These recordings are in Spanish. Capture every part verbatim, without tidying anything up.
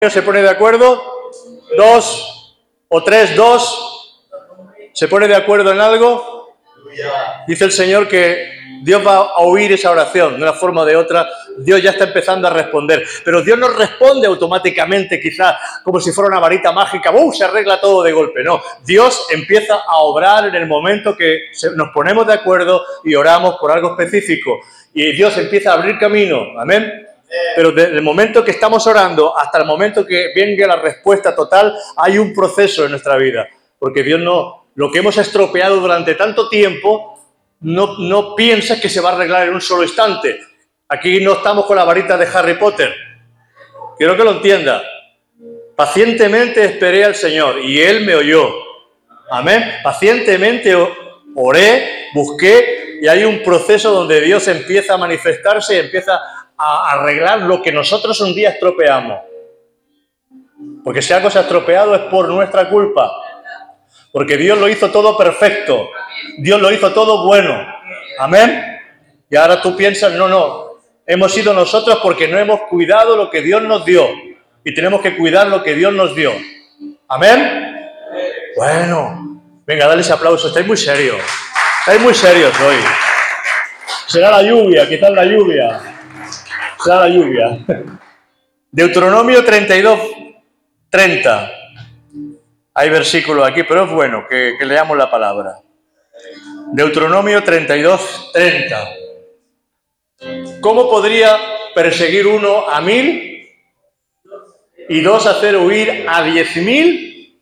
¿Se pone de acuerdo? Dos o tres, dos. ¿Se pone de acuerdo en algo? Dice el Señor que Dios va a oír esa oración de una forma o de otra. Dios ya está empezando a responder. Pero Dios no responde automáticamente, quizás como si fuera una varita mágica. ¡Uh! Se arregla todo de golpe. No. Dios empieza a obrar en el momento que nos ponemos de acuerdo y oramos por algo específico. Y Dios empieza a abrir camino. Amén. Pero desde el momento que estamos orando hasta el momento que venga la respuesta total, hay un proceso en nuestra vida. Porque Dios no, lo que hemos estropeado durante tanto tiempo, no, no piensa que se va a arreglar en un solo instante. Aquí no estamos con la varita de Harry Potter. Quiero que lo entienda. Pacientemente esperé al Señor y Él me oyó. Amén. Pacientemente oré, busqué y hay un proceso donde Dios empieza a manifestarse y empieza a arreglar lo que nosotros un día estropeamos. Porque si algo se ha estropeado es por nuestra culpa. Porque Dios lo hizo todo perfecto. Dios lo hizo todo bueno. Amén. Y ahora tú piensas, no, no. Hemos sido nosotros porque no hemos cuidado lo que Dios nos dio. Y tenemos que cuidar lo que Dios nos dio. Amén. Bueno. Venga, dale ese aplauso. Estáis muy serios. Estáis muy serios hoy. Será la lluvia, quizás la lluvia. Será la lluvia. Deuteronomio treinta y dos, treinta. Hay versículos aquí, pero es bueno que, que leamos la palabra. Deuteronomio treinta y dos, treinta. ¿Cómo podría perseguir uno a mil y dos hacer huir a diez mil?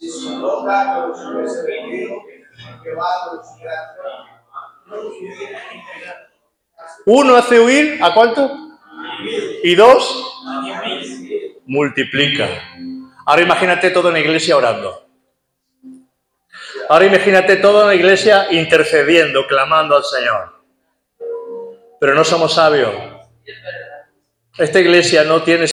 Uno hace huir ¿a cuánto? Y dos multiplica. Ahora imagínate todo en la iglesia orando. Ahora imagínate todo en la iglesia intercediendo, clamando al Señor. Pero no somos sabios. Esta iglesia no tiene